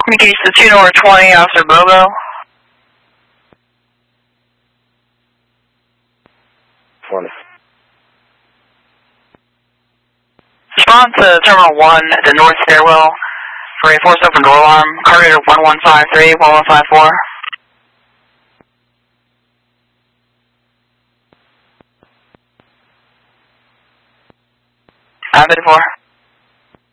Communication to 2 North 20, Officer Bobo. Respond to Terminal 1 at the north stairwell for a force open door alarm. Car rater 1153, 1154. I-54.